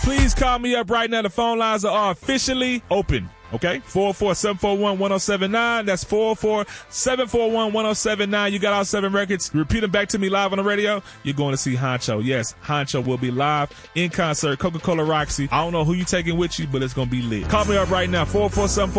Please call me up right now. The phone lines are officially open. Okay, 447411079. That's 447411079. You got all 7 records. Repeat them back to me live on the radio. You're going to see Honcho. Yes, Honcho will be live in concert. Coca-Cola Roxy. I don't know who you taking with you, but it's going to be lit. Call me up right now. 447411079.